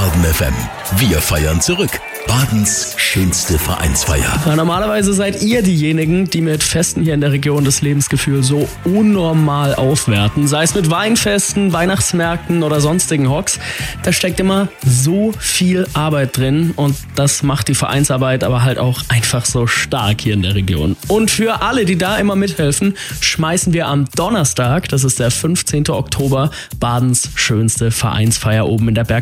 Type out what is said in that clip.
Baden FM. Wir feiern zurück. Badens schönste Vereinsfeier. Ja, normalerweise seid ihr diejenigen, die mit Festen hier in der Region das Lebensgefühl so unnormal aufwerten. Sei es mit Weinfesten, Weihnachtsmärkten oder sonstigen Hocks. Da steckt immer so viel Arbeit drin und das macht die Vereinsarbeit aber halt auch einfach so stark hier in der Region. Und für alle, die da immer mithelfen, schmeißen wir am Donnerstag, das ist der 15. Oktober, Badens schönste Vereinsfeier oben in der